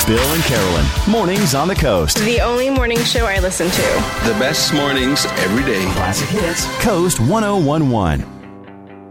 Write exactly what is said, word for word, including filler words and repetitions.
Bill and Carolyn, Mornings on the Coast. The only morning show I listen to. The best mornings every day. Classic hits, Coast one oh one one.